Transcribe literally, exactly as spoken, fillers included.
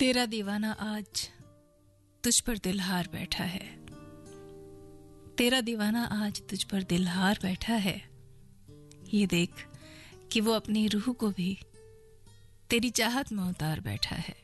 तेरा दीवाना आज तुझ पर दिलहार बैठा है। तेरा दीवाना आज तुझ पर दिलहार बैठा है। ये देख कि वो अपनी रूह को भी तेरी चाहत में उतार बैठा है।